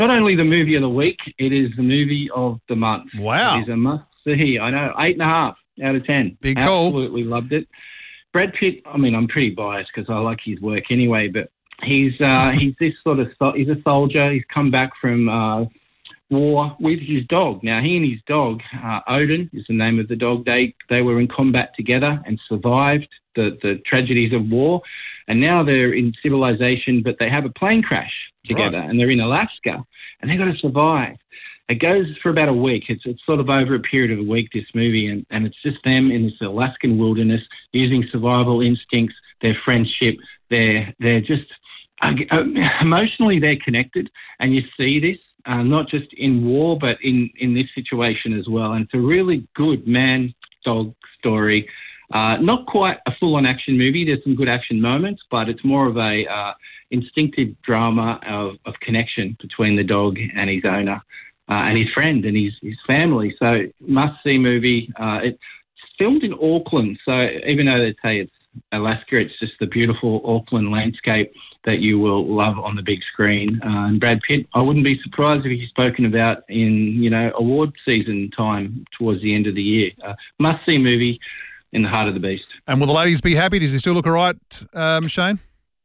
not only the movie of the week, it is the movie of the month. Wow. It is a must-see. I know, 8.5 out of 10. Big call. Absolutely loved it. Brad Pitt, I mean, I'm pretty biased because I like his work anyway, but he's this sort of, he's a soldier. He's come back from war with his dog. Now, he and his dog, Odin is the name of the dog, they were in combat together and survived the tragedies of war. And now they're in civilization, but they have a plane crash together, right. And they're in Alaska, and they've got to survive. It goes for about a week. It's sort of over a period of a week, this movie, and it's just them in this Alaskan wilderness using survival instincts, their friendship. They're just emotionally they're connected, and you see this not just in war, but in this situation as well. And it's a really good man-dog story. Not quite a full-on action movie. There's some good action moments, but it's more of a instinctive drama of connection between the dog and his owner. And his friend and his family. So must-see movie. It's filmed in Auckland, so even though they say it's Alaska, it's just the beautiful Auckland landscape that you will love on the big screen. And Brad Pitt, I wouldn't be surprised if he's spoken about in, award season time towards the end of the year. Must-see movie in the heart of the beast. And will the ladies be happy? Does he still look all right, Shane?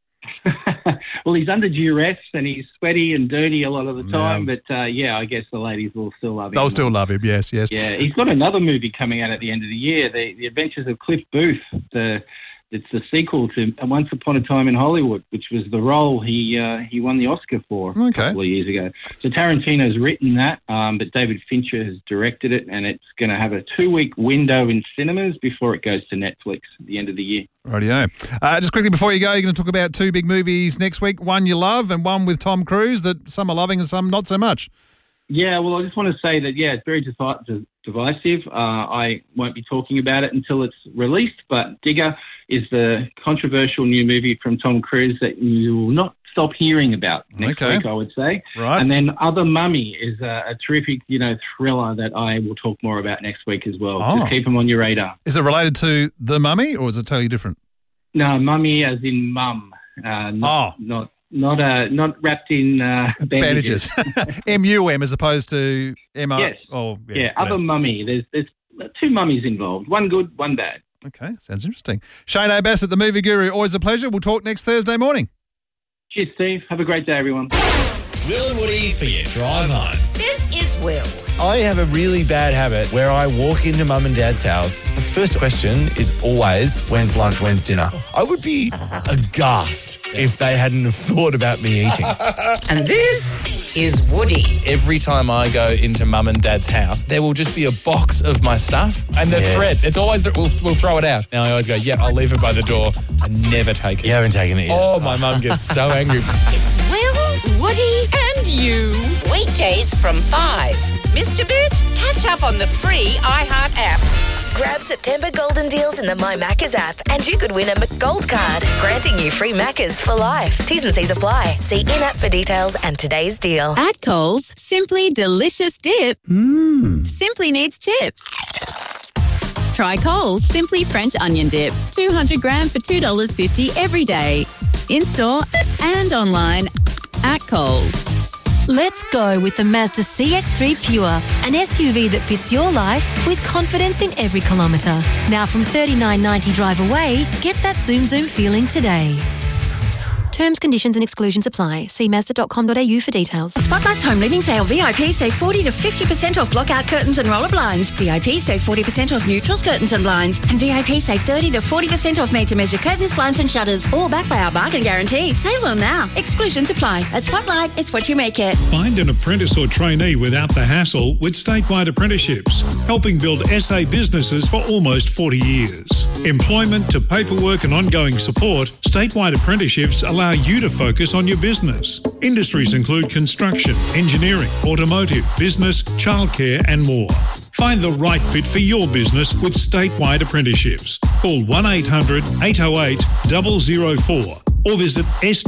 Well, he's under duress and he's sweaty and dirty a lot of the time, but I guess the ladies will still love him. They'll still love him, yes. Yeah, he's got another movie coming out at the end of the year, The Adventures of Cliff Booth. It's the sequel to Once Upon a Time in Hollywood, which was the role he won the Oscar for a couple of years ago. So Tarantino's written that, but David Fincher has directed it, and it's going to have a 2-week window in cinemas before it goes to Netflix at the end of the year. Rightio. Just quickly before you go, you're going to talk about 2 big movies next week, one you love and one with Tom Cruise that some are loving and some not so much. Yeah, well, I just want to say that, it's very divisive. I won't be talking about it until it's released, but Digger is the controversial new movie from Tom Cruise that you will not stop hearing about next week, I would say. Right. And then Other Mummy is a terrific, thriller that I will talk more about next week as well. Just keep them on your radar. Is it related to The Mummy or is it totally different? No, mummy as in mum. Not wrapped in bandages. M-U-M as opposed to M-R. Yes. Oh, Other Mummy. There's 2 mummies involved. One good, one bad. Okay, sounds interesting. Shane A. Bassett, the Movie Guru, always a pleasure. We'll talk next Thursday morning. Cheers, Steve. Have a great day, everyone. Will and Woody for your drive home. This is Will. I have a really bad habit where I walk into mum and dad's house. The first question is always, when's lunch, when's dinner? I would be aghast if they hadn't have thought about me eating. And this is Woody. Every time I go into mum and dad's house, there will just be a box of my stuff and the thread. It's always, we'll throw it out. Now I always go, I'll leave it by the door. I never take it. You haven't taken it yet. Oh, my mum gets so angry. It's Will, Woody and you. Weekdays from 5. Missed a bit? Catch up on the free iHeart app. Grab September golden deals in the My Maccas app and you could win a McGold card, granting you free Maccas for life. T's and C's apply. See in-app for details and today's deal. At Coles, simply delicious dip simply needs chips. Try Coles Simply French Onion Dip, 200 gram for $2.50 every day. In-store and online at Coles. Let's go with the Mazda CX-3 Pure, an SUV that fits your life with confidence in every kilometre. Now from $39.90 drive away, get that Zoom feeling today. Terms, conditions and exclusions apply. See Mazda.com.au for details. Spotlight's home living sale. VIP save 40 to 50% off blockout curtains and roller blinds. VIP save 40% off neutrals, curtains and blinds. And VIP save 30 to 40% off made-to-measure curtains, blinds and shutters. All backed by our bargain guarantee. Save them now. Exclusions apply. At Spotlight, it's what you make it. Find an apprentice or trainee without the hassle with statewide apprenticeships, helping build SA businesses for almost 40 years. Employment to paperwork and ongoing support, statewide apprenticeships allow you to focus on your business. Industries include construction, engineering, automotive, business, childcare and more. Find the right fit for your business with statewide apprenticeships. Call 1-800-808-004 or visit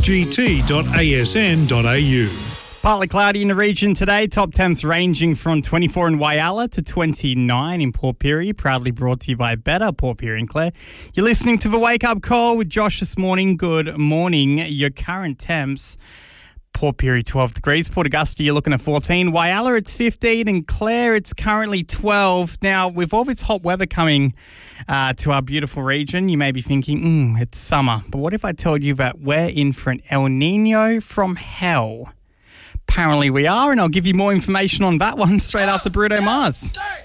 sgt.asn.au. Partly cloudy in the region today. Top temps ranging from 24 in Whyalla to 29 in Port Pirie. Proudly brought to you by Better Port Pirie and Clare. You're listening to the Wake Up Call with Josh this morning. Good morning. Your current temps. Port Pirie, 12 degrees. Port Augusta, you're looking at 14. Whyalla, it's 15. And Clare, it's currently 12. Now, with all this hot weather coming to our beautiful region, you may be thinking, it's summer. But what if I told you that we're in for an El Nino from hell? Apparently we are, and I'll give you more information on that one straight after Bruno Mars.